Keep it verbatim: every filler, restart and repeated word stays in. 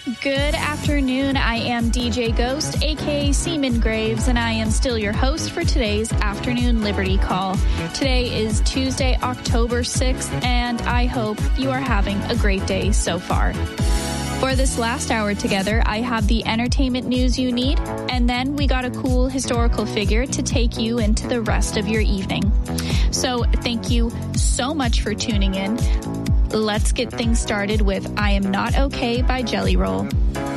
Good afternoon. I am D J Ghost, aka Seaman Graves, and I am still your host for today's afternoon Liberty Call. Today is Tuesday, October sixth, and I hope you are having a great day so far. For this last hour together, I have the entertainment news you need, and then we got a cool historical figure to take you into the rest of your evening. So thank you so much for tuning in. Let's get things started with I Am Not Okay by Jelly Roll.